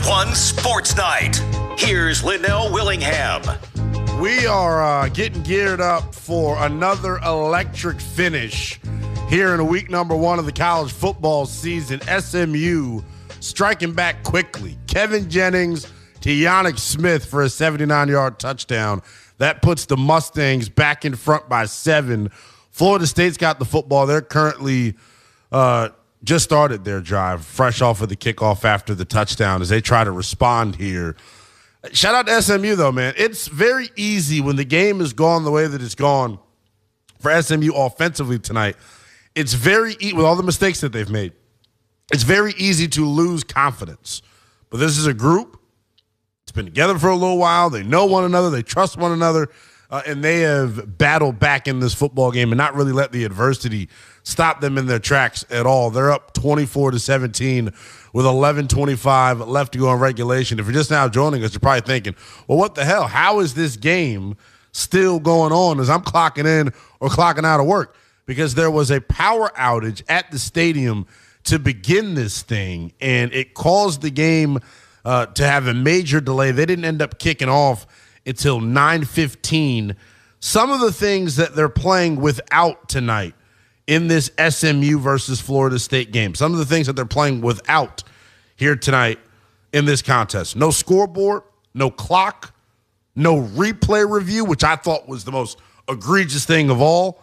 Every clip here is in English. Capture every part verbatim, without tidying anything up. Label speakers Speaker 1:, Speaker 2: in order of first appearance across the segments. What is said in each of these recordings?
Speaker 1: one Sports Night. Here's Linnell Willingham.
Speaker 2: We are uh, getting geared up for another electric finish here in week number one of the college football season. S M U striking back quickly. Kevin Jennings to Yannick Smith for a seventy-nine-yard touchdown. That puts the Mustangs back in front by seven. Florida State's got the football. They're currently uh, just started their drive, fresh off of the kickoff after the touchdown as they try to respond here. Shout out to S M U, though, man. It's very easy when the game has gone the way that it's gone for S M U offensively tonight. It's very easy, with all the mistakes that they've made, it's very easy to lose confidence. But this is a group. It's been together for a little while. They know one another. They trust one another. Uh, and they have battled back in this football game and not really let the adversity stop them in their tracks at all. They're up twenty-four to seventeen with eleven twenty-five left to go in regulation. If you're just now joining us, you're probably thinking, well, what the hell? How is this game still going on as I'm clocking in or clocking out of work? Because there was a power outage at the stadium to begin this thing, and it caused the game uh, to have a major delay. They didn't end up kicking off until nine fifteen. Some of the things that they're playing without tonight in this S M U versus Florida State game, some of the things that they're playing without here tonight in this contest. No scoreboard, no clock, no replay review, which I thought was the most egregious thing of all.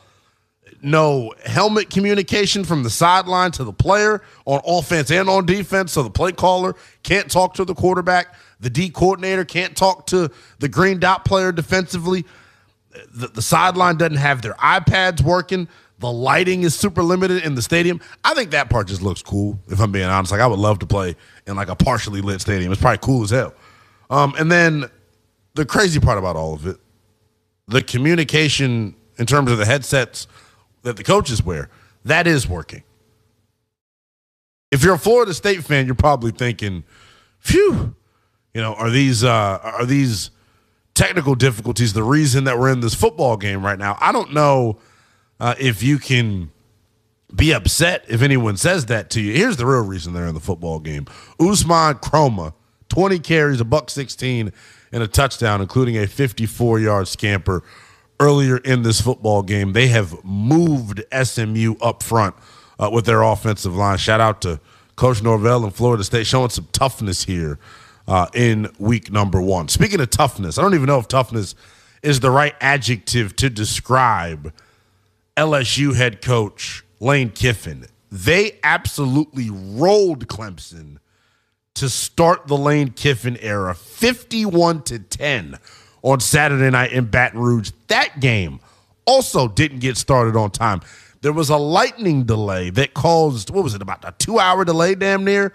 Speaker 2: No helmet communication from the sideline to the player on offense and on defense, so the play caller can't talk to the quarterback. The D coordinator can't talk to the green dot player defensively. The, the sideline doesn't have their iPads working. The lighting is super limited in the stadium. I think that part just looks cool, if I'm being honest. Like, I would love to play in, like, a partially lit stadium. It's probably cool as hell. Um, and then the crazy part about all of it, the communication in terms of the headsets that the coaches wear, that is working. If you're a Florida State fan, you're probably thinking, phew, you know, are these uh, are these technical difficulties the reason that we're in this football game right now? I don't know uh, if you can be upset if anyone says that to you. Here's the real reason they're in the football game. Usman Chroma, twenty carries, a buck sixteen, and a touchdown, including a fifty-four-yard scamper earlier in this football game. They have moved S M U up front uh, with their offensive line. Shout out to Coach Norvell and Florida State showing some toughness here uh, in week number one. Speaking of toughness, I don't even know if toughness is the right adjective to describe L S U head coach Lane Kiffin. They absolutely rolled Clemson to start the Lane Kiffin era, fifty-one to ten on Saturday night in Baton Rouge. That game also didn't get started on time. There was a lightning delay that caused, what was it, about a two-hour delay damn near?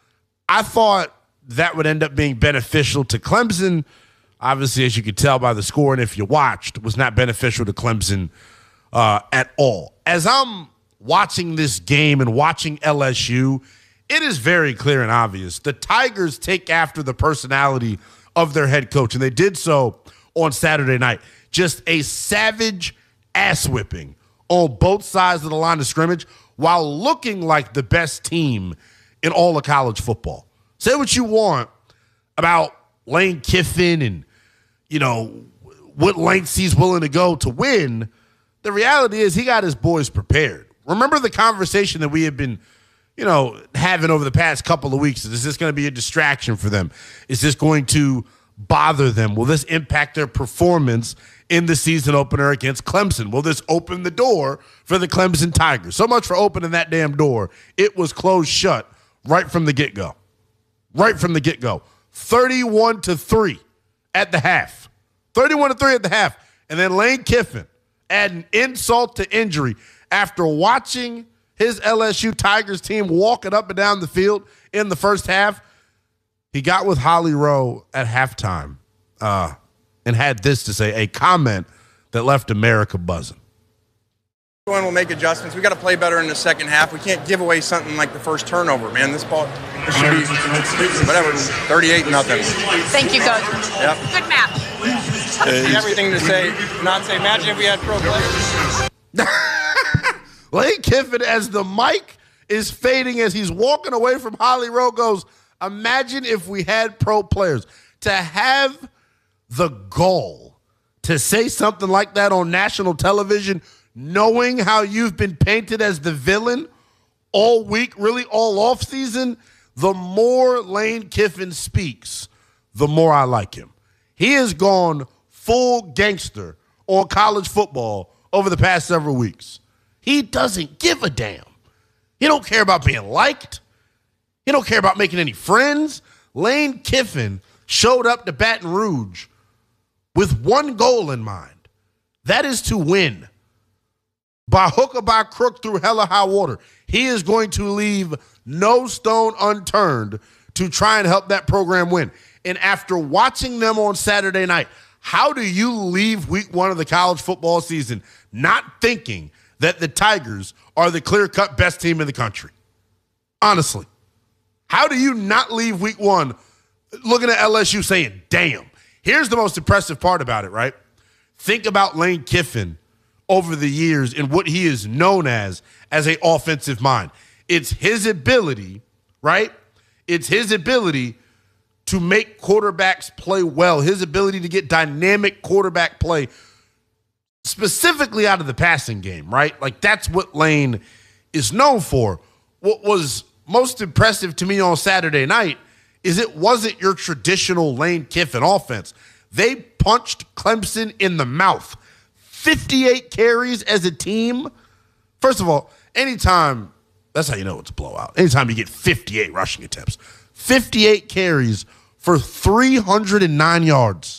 Speaker 2: I thought that would end up being beneficial to Clemson. Obviously, as you could tell by the score, and if you watched, it was not beneficial to Clemson uh, at all. As I'm watching this game and watching L S U, it is very clear and obvious. The Tigers take after the personality of their head coach, and they did so on Saturday night. Just a savage ass whipping on both sides of the line of scrimmage while looking like the best team in all of college football. Say what you want about Lane Kiffin and, you know, what lengths he's willing to go to win. The reality is he got his boys prepared. Remember the conversation that we have been, you know, having over the past couple of weeks. Is this going to be a distraction for them? Is this going to bother them? Will this impact their performance in the season opener against Clemson? Will this open the door for the Clemson Tigers? So much for opening that damn door. It was closed shut right from the get-go. Right from the get-go. thirty-one to three at the half. thirty-one to three at the half. And then Lane Kiffin adding insult to injury after watching his L S U Tigers team walking up and down the field in the first half. He got with Holly Rowe at halftime uh, and had this to say, a comment that left America buzzing.
Speaker 3: Everyone will make adjustments. We got to play better in the second half. We can't give away something like the first turnover, man. This ball, this should be whatever, thirty-eight nothing.
Speaker 4: Thank you, Coach.
Speaker 3: Yep.
Speaker 4: Good match.
Speaker 3: Uh, everything to say, not say. Imagine if we had pro players.
Speaker 2: Lane Kiffin, as the mic is fading, as he's walking away from Holly Rowe, goes, Imagine if we had pro players to have the gall to say something like that on national television, knowing how you've been painted as the villain all week, really all off season. The more Lane Kiffin speaks, the more I like him. He has gone full gangster on college football over the past several weeks. He doesn't give a damn. He don't care about being liked. He don't care about making any friends. Lane Kiffin showed up to Baton Rouge with one goal in mind. That is to win. By hook or by crook, through hell or high water, he is going to leave no stone unturned to try and help that program win. And after watching them on Saturday night, how do you leave week one of the college football season not thinking that the Tigers are the clear-cut best team in the country? Honestly. How do you not leave week one looking at L S U saying, damn? Here's the most impressive part about it, right? Think about Lane Kiffin over the years and what he is known as as an offensive mind. It's his ability, right? It's his ability to make quarterbacks play well, his ability to get dynamic quarterback play, specifically out of the passing game, right? Like, that's what Lane is known for. What was most impressive to me on Saturday night is it wasn't your traditional Lane Kiffin offense. They punched Clemson in the mouth. fifty-eight carries as a team. First of all, anytime, that's how you know it's a blowout. Anytime you get fifty-eight rushing attempts. fifty-eight carries for three hundred nine yards.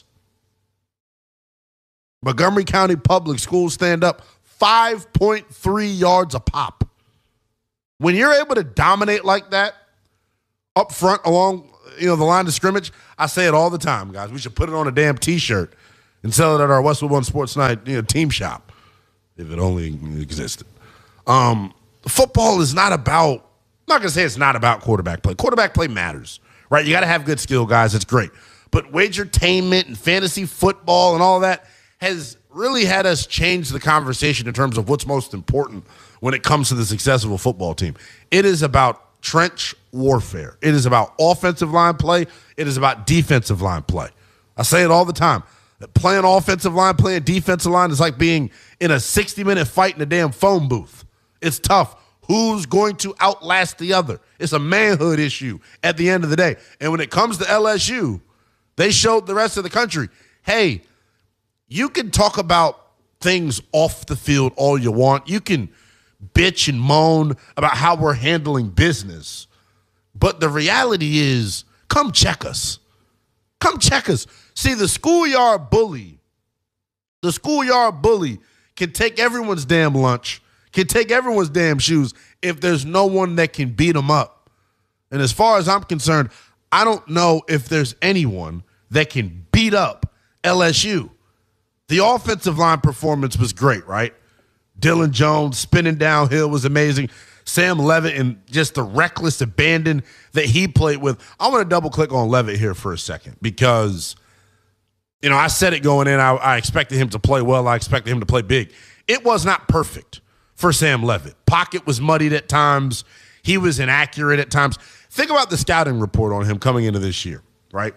Speaker 2: Montgomery County Public Schools stand up five point three yards a pop. When you're able to dominate like that up front along, you know, the line of scrimmage, I say it all the time, guys. We should put it on a damn T-shirt and sell it at our Westwood One Sports Night, you know, team shop, if it only existed. Um, football is not about, I'm not going to say it's not about quarterback play. Quarterback play matters, right? You got to have good skill, guys. It's great. But wagertainment and fantasy football and all that has really had us change the conversation in terms of what's most important when it comes to the success of a football team. It is about trench warfare. It is about offensive line play. It is about defensive line play. I say it all the time. That playing offensive line, playing defensive line is like being in a sixty-minute fight in a damn phone booth. It's tough. Who's going to outlast the other? It's a manhood issue at the end of the day. And when it comes to L S U, they showed the rest of the country, hey, you can talk about things off the field all you want. You can bitch and moan about how we're handling business. But the reality is, come check us. Come check us. See, the schoolyard bully, the schoolyard bully can take everyone's damn lunch, can take everyone's damn shoes if there's no one that can beat them up. And as far as I'm concerned, I don't know if there's anyone that can beat up L S U. The offensive line performance was great, right? Dylan Jones spinning downhill was amazing. Sam Levitt and just the reckless abandon that he played with. I want to double click on Levitt here for a second because, you know, I said it going in. I, I expected him to play well. I expected him to play big. It was not perfect for Sam Levitt. Pocket was muddied at times. He was inaccurate at times. Think about the scouting report on him coming into this year, right?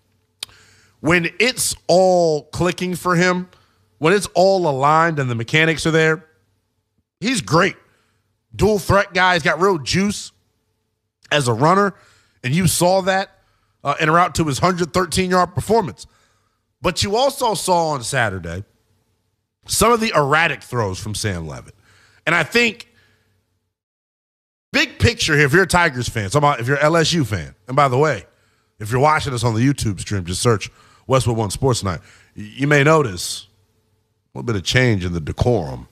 Speaker 2: When it's all clicking for him, when it's all aligned and the mechanics are there, he's great. Dual threat guy. He's got real juice as a runner, and you saw that uh, en route to his one hundred thirteen-yard performance. But you also saw on Saturday some of the erratic throws from Sam Levitt. And I think big picture here, if you're a Tigers fan, so if you're an L S U fan, and by the way, if you're watching us on the YouTube stream, just search Westwood One Sports Night. You may notice a little bit of change in the decorum.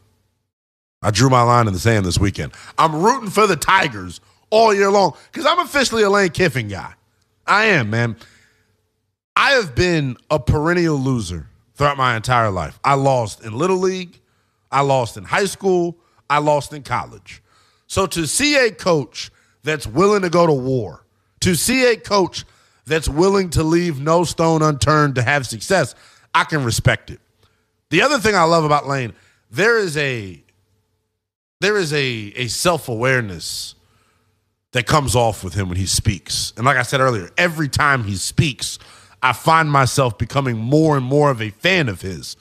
Speaker 2: I drew my line in the sand this weekend. I'm rooting for the Tigers all year long because I'm officially a Lane Kiffin guy. I am, man. I have been a perennial loser throughout my entire life. I lost in Little League. I lost in high school. I lost in college. So to see a coach that's willing to go to war, to see a coach that's willing to leave no stone unturned to have success, I can respect it. The other thing I love about Lane, there is a there is a, a self-awareness that comes off with him when he speaks. And like I said earlier, every time he speaks, I find myself becoming more and more of a fan of his.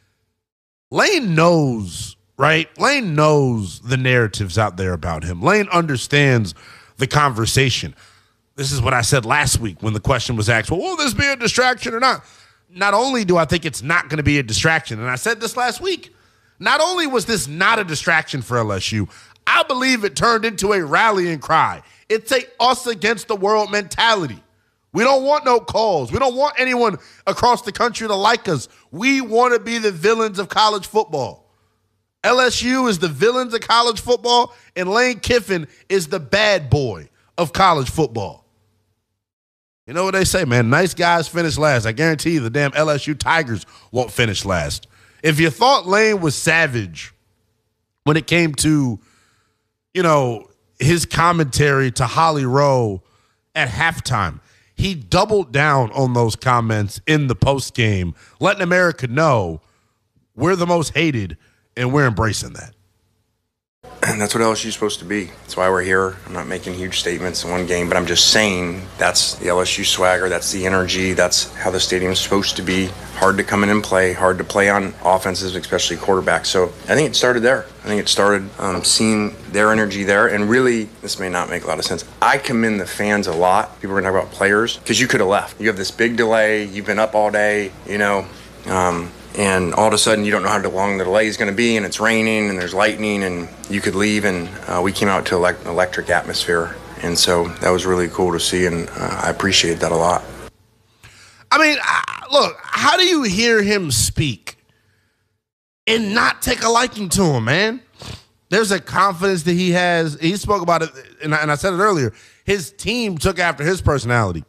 Speaker 2: Lane knows, right? Lane knows the narratives out there about him. Lane understands the conversation. This is what I said last week when the question was asked, well, will this be a distraction or not? Not only do I think it's not going to be a distraction, and I said this last week, not only was this not a distraction for L S U, I believe it turned into a rallying cry. It's a us against the world mentality. We don't want no calls. We don't want anyone across the country to like us. We want to be the villains of college football. L S U is the villains of college football, and Lane Kiffin is the bad boy of college football. You know what they say, man? Nice guys finish last. I guarantee you the damn L S U Tigers won't finish last. If you thought Lane was savage when it came to, you know, his commentary to Holly Rowe at halftime, he doubled down on those comments in the postgame, letting America know we're the most hated and we're embracing that.
Speaker 3: And that's what L S U is supposed to be. That's why we're here. I'm not making huge statements in one game, but I'm just saying that's the L S U swagger, that's the energy, that's how the stadium is supposed to be. Hard to come in and play, hard to play on offenses, especially quarterbacks. So I think it started there. I think it started um, seeing their energy there. And really, this may not make a lot of sense. I commend the fans a lot. People are going to talk about players because you could have left. You have this big delay. You've been up all day, you know. Um, And all of a sudden, you don't know how long the delay is going to be, and it's raining, and there's lightning, and you could leave. And uh, we came out to elect- electric atmosphere, and so that was really cool to see, and uh, I appreciate that a lot.
Speaker 2: I mean, I, look, how do you hear him speak and not take a liking to him, man? There's a confidence that he has. He spoke about it, and I, and I said it earlier. His team took after his personality.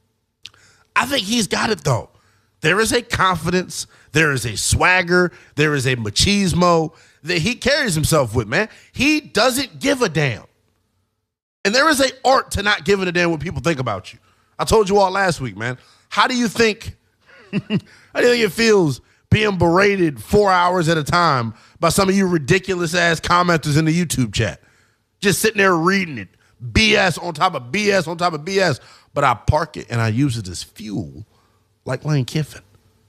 Speaker 2: I think he's got it, though. There is a confidence, there is a swagger, there is a machismo that he carries himself with, man. He doesn't give a damn. And there is an art to not giving a damn what people think about you. I told you all last week, man. How do you think, how do you think it feels being berated four hours at a time by some of you ridiculous-ass commenters in the YouTube chat? Just sitting there reading it. B S on top of B S on top of B S. But I park it and I use it as fuel. Like Lane Kiffin,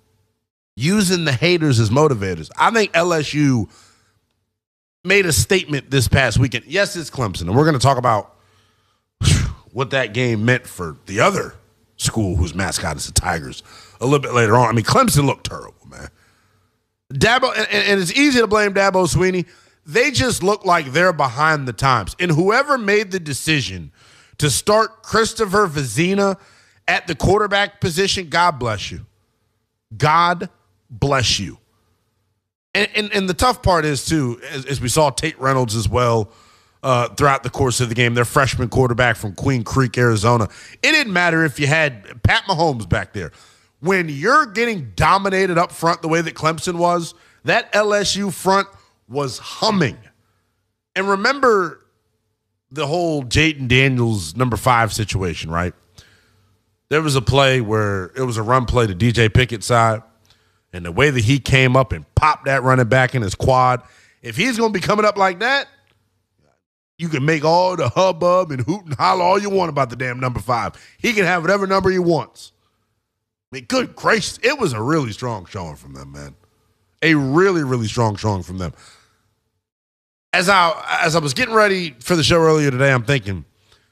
Speaker 2: using the haters as motivators. I think L S U made a statement this past weekend. Yes, it's Clemson, and we're going to talk about what that game meant for the other school whose mascot is the Tigers a little bit later on. I mean, Clemson looked terrible, man. Dabo, and, and it's easy to blame Dabo Swinney. They just look like they're behind the times. And whoever made the decision to start Christopher Vezina at the quarterback position, God bless you. God bless you. And, and, and the tough part is, too, as, as we saw Tate Reynolds as well uh, throughout the course of the game, their freshman quarterback from Queen Creek, Arizona. It didn't matter if you had Pat Mahomes back there. When you're getting dominated up front the way that Clemson was, that L S U front was humming. And remember the whole Jayden Daniels number five situation, right? There was a play where it was a run play to D J Pickett's side, and the way that he came up and popped that running back in his quad, if he's going to be coming up like that, you can make all the hubbub and hoot and holler all you want about the damn number five. He can have whatever number he wants. I mean, good gracious, it was a really strong showing from them, man. A really, really strong showing from them. As I as I was getting ready for the show earlier today, I'm thinking,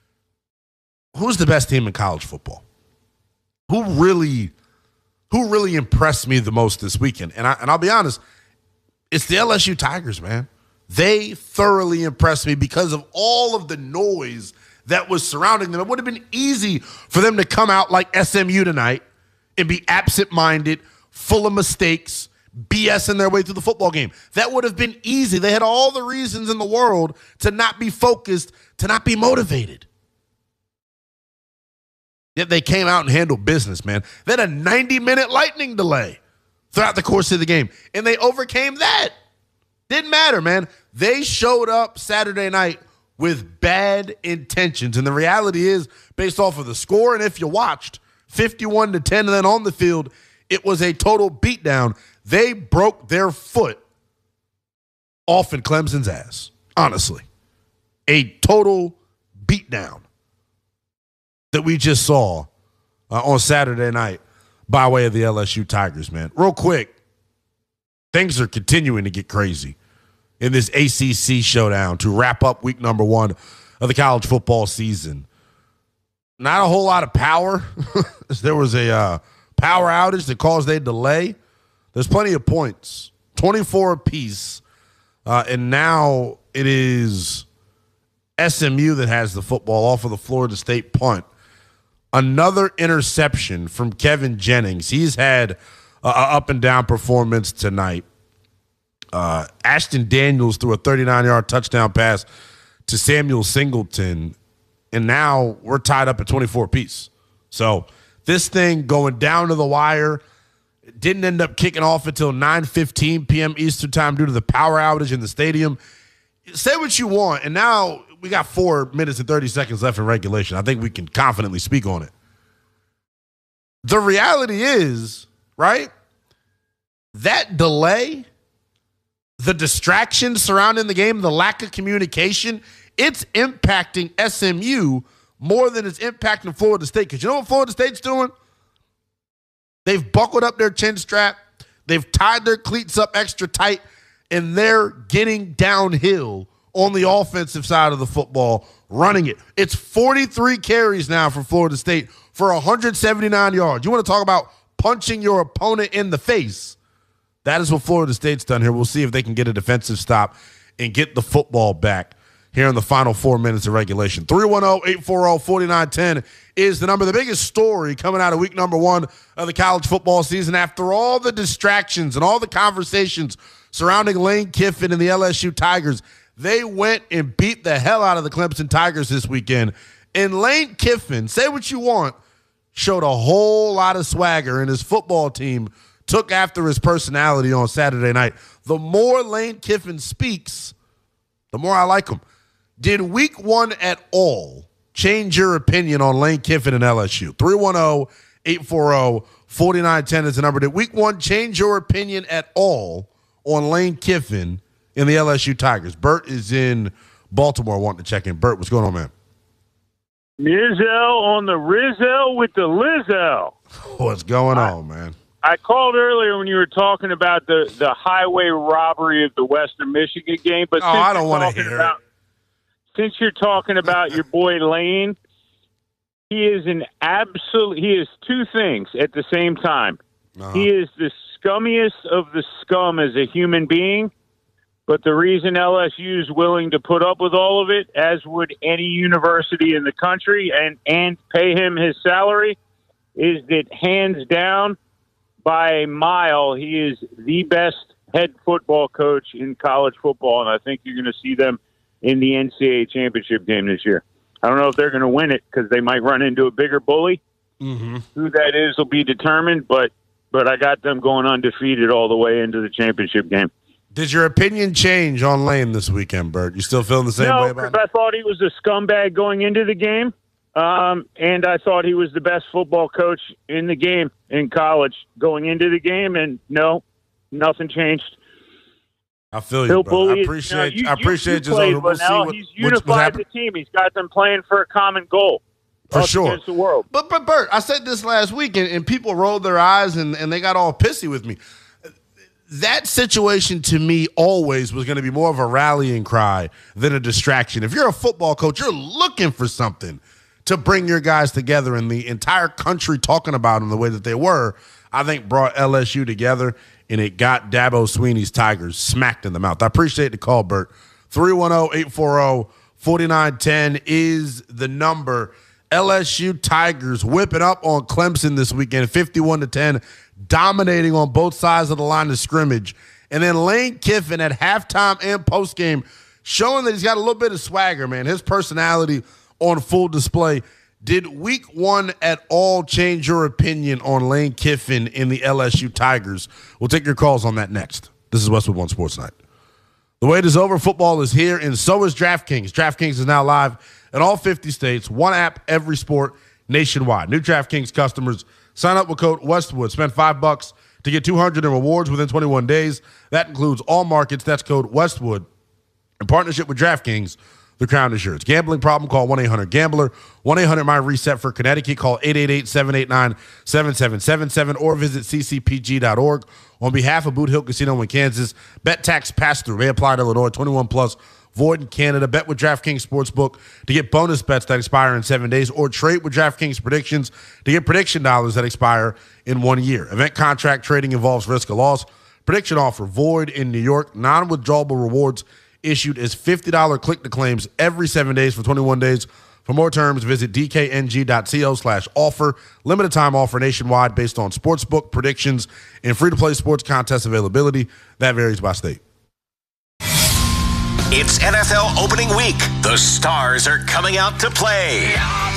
Speaker 2: who's the best team in college football? Who really, who really impressed me the most this weekend? And I and I'll be honest, it's the L S U Tigers, man. They thoroughly impressed me because of all of the noise that was surrounding them. It would have been easy for them to come out like S M U tonight and be absent-minded, full of mistakes, BSing their way through the football game. That would have been easy. They had all the reasons in the world to not be focused, to not be motivated. Yet they came out and handled business, man. They had a ninety-minute lightning delay throughout the course of the game, and they overcame that. Didn't matter, man. They showed up Saturday night with bad intentions, and the reality is, based off of the score, and if you watched, fifty-one to ten, and then on the field, it was a total beatdown. They broke their foot off in Clemson's ass, honestly. A total beatdown that we just saw uh, on Saturday night by way of the L S U Tigers, man. Real quick, things are continuing to get crazy in this A C C showdown to wrap up week number one of the college football season. Not a whole lot of power. There was a uh, power outage that caused a delay. There's plenty of points, twenty-four apiece, uh, and now it is S M U that has the football off of the Florida State punt. Another interception from Kevin Jennings. He's had an up-and-down performance tonight. Uh, Ashton Daniels threw a thirty-nine-yard touchdown pass to Samuel Singleton, and now we're tied up at twenty-four apiece. So this thing going down to the wire. It didn't end up kicking off until nine fifteen p.m. Eastern time due to the power outage in the stadium. Say what you want, and now we got four minutes and thirty seconds left in regulation. I think we can confidently speak on it. The reality is, right, that delay, the distractions surrounding the game, the lack of communication, it's impacting S M U more than it's impacting Florida State. Because you know what Florida State's doing? They've buckled up their chin strap. They've tied their cleats up extra tight, and they're getting downhill on the offensive side of the football, running it. It's forty-three carries now for Florida State for one hundred seventy-nine yards. You want to talk about punching your opponent in the face? That is what Florida State's done here. We'll see if they can get a defensive stop and get the football back here in the final four minutes of regulation. three one zero, eight four zero, four nine one zero is the number. The biggest story coming out of week number one of the college football season, after all the distractions and all the conversations surrounding Lane Kiffin and the L S U Tigers, they went and beat the hell out of the Clemson Tigers this weekend. And Lane Kiffin, say what you want, showed a whole lot of swagger, and his football team took after his personality on Saturday night. The more Lane Kiffin speaks, the more I like him. Did week one at all change your opinion on Lane Kiffin and L S U? three one zero, eight four zero, four nine one zero is the number. Did week one change your opinion at all on Lane Kiffin in the L S U Tigers? Bert is in Baltimore wanting to check in. Bert, what's going on, man?
Speaker 4: Mizell on the Rizzo with the Lizzo.
Speaker 2: What's going
Speaker 4: I,
Speaker 2: on, man?
Speaker 4: I called earlier when you were talking about the, the highway robbery of the Western Michigan game. But
Speaker 2: oh, I don't want to hear
Speaker 4: about,
Speaker 2: it.
Speaker 4: Since you're talking about your boy Lane, he is an absolute – he is two things at the same time. Uh-huh. He is the scummiest of the scum as a human being. But the reason L S U is willing to put up with all of it, as would any university in the country, and, and pay him his salary, is that hands down, by a mile, he is the best head football coach in college football, and I think you're going to see them in the N C double A championship game this year. I don't know if they're going to win it because they might run into a bigger bully. Mm-hmm. Who that is will be determined, but but I got them going undefeated all the way into the championship game.
Speaker 2: Did your opinion change on Lane this weekend, Bert? You still feeling the same
Speaker 4: no,
Speaker 2: way about it?
Speaker 4: No, because I thought he was a scumbag going into the game, um, and I thought he was the best football coach in the game in college going into the game, and no, nothing changed.
Speaker 2: I feel you,
Speaker 4: He'll
Speaker 2: brother. I
Speaker 4: bully
Speaker 2: appreciate
Speaker 4: you.
Speaker 2: I appreciate you.
Speaker 4: Played,
Speaker 2: so we'll see what,
Speaker 4: he's
Speaker 2: what's,
Speaker 4: unified
Speaker 2: what's
Speaker 4: the team. He's got them playing for a common goal.
Speaker 2: For sure.
Speaker 4: Against the world.
Speaker 2: But, but Bert, I said this last week, and, and people rolled their eyes, and, and they got all pissy with me. That situation to me always was going to be more of a rallying cry than a distraction. If you're a football coach, you're looking for something to bring your guys together, and the entire country talking about them the way that they were, I think brought L S U together, and it got Dabo Swinney's Tigers smacked in the mouth. I appreciate the call, Bert. three one zero, eight four zero, four nine one zero is the number. L S U Tigers whipping up on Clemson this weekend, fifty-one to ten, dominating on both sides of the line of scrimmage. And then Lane Kiffin at halftime and postgame showing that he's got a little bit of swagger, man. His personality on full display. Did week one at all change your opinion on Lane Kiffin in the L S U Tigers? We'll take your calls on that next. This is Westwood One Sports Night. The wait is over. Football is here, and so is DraftKings. DraftKings is now live in all fifty states. One app, every sport, nationwide. New DraftKings customers, sign up with code Westwood. Spend five bucks to get two hundred in rewards within twenty-one days. That includes all markets. That's code Westwood. In partnership with DraftKings, The Crown is yours. Gambling problem? Call one eight hundred gambler. one eight hundred my reset for Connecticut. Call eight eight eight, seven eight nine, seven seven seven seven or visit c c p g dot org. On behalf of Boot Hill Casino in Kansas, bet tax pass-through may apply to Illinois. twenty-one plus, void in Canada. Bet with DraftKings Sportsbook to get bonus bets that expire in seven days or trade with DraftKings Predictions to get prediction dollars that expire in one year. Event contract trading involves risk of loss. Prediction offer void in New York. Non-withdrawable rewards issued as fifty dollars click-to-claims every seven days for twenty-one days. For more terms, visit d k n g dot co slash offer. Limited time offer nationwide based on sportsbook predictions and free-to-play sports contest availability. That varies by state.
Speaker 1: It's N F L opening week. The stars are coming out to play.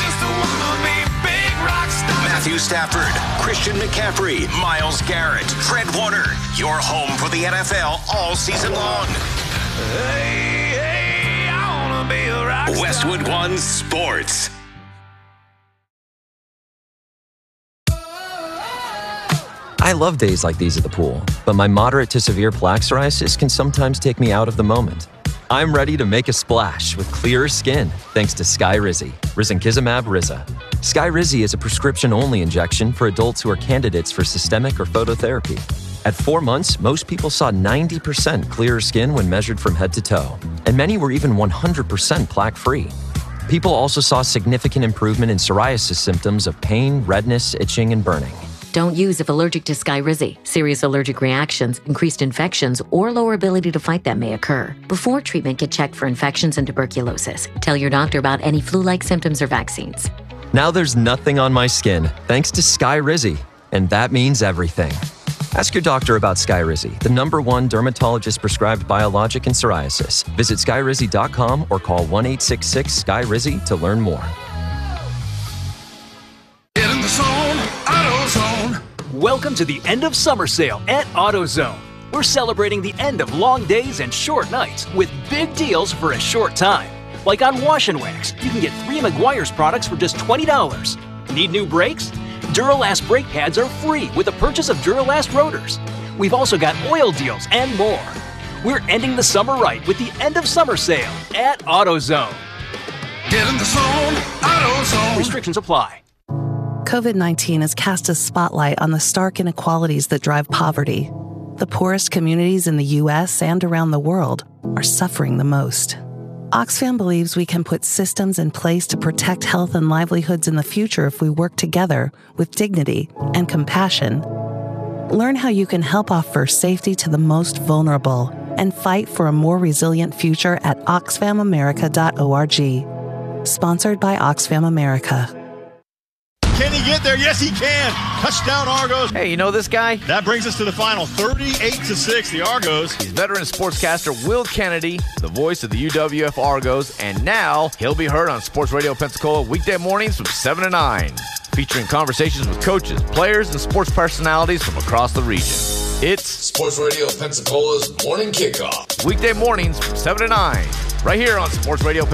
Speaker 1: Matthew Stafford, Christian McCaffrey, Myles Garrett, Fred Warner. Your home for the N F L all season long. Hey, hey, I wanna be a rock star. Westwood One Sports.
Speaker 5: I love days like these at the pool, but my moderate to severe plaque psoriasis can sometimes take me out of the moment. I'm ready to make a splash with clearer skin thanks to Skyrizi, risankizumab Riza. Skyrizi is a prescription-only injection for adults who are candidates for systemic or phototherapy. At four months, most people saw ninety percent clearer skin when measured from head to toe, and many were even one hundred percent plaque-free. People also saw significant improvement in psoriasis symptoms of pain, redness, itching, and burning.
Speaker 6: Don't use if allergic to Skyrizi. Serious allergic reactions, increased infections, or lower ability to fight them may occur. Before treatment, get checked for infections and tuberculosis. Tell your doctor about any flu-like symptoms or vaccines.
Speaker 5: Now there's nothing on my skin thanks to Skyrizi, and that means everything. Ask your doctor about Skyrizi, the number one dermatologist-prescribed biologic in psoriasis. Visit skyrizi dot com or call one eight six six, S K Y R I Z Y to learn more.
Speaker 7: Get in the zone, AutoZone.
Speaker 8: Welcome to the end of summer sale at AutoZone. We're celebrating the end of long days and short nights with big deals for a short time. Like on Wash and Wax, you can get three Meguiar's products for just twenty dollars. Need new brakes? Duralast brake pads are free with the purchase of Duralast rotors. We've also got oil deals and more. We're ending the summer right with the end of summer sale at AutoZone.
Speaker 7: Get in the zone, AutoZone.
Speaker 8: Restrictions apply.
Speaker 9: covid nineteen has cast a spotlight on the stark inequalities that drive poverty. The poorest communities in the U S and around the world are suffering the most. Oxfam believes we can put systems in place to protect health and livelihoods in the future if we work together with dignity and compassion. Learn how you can help offer safety to the most vulnerable and fight for a more resilient future at oxfam america dot org. Sponsored by Oxfam America.
Speaker 10: Can he get there? Yes, he can. Touchdown, Argos.
Speaker 11: Hey, you know this guy?
Speaker 10: That brings us to the final, thirty-eight to six, the Argos.
Speaker 11: He's veteran sportscaster Will Kennedy, the voice of the U W F Argos, and now he'll be heard on Sports Radio Pensacola weekday mornings from seven to nine, featuring conversations with coaches, players, and sports personalities from across the region. It's
Speaker 12: Sports Radio Pensacola's Morning Kickoff.
Speaker 11: Weekday mornings from seven to nine, right here on Sports Radio Pensacola.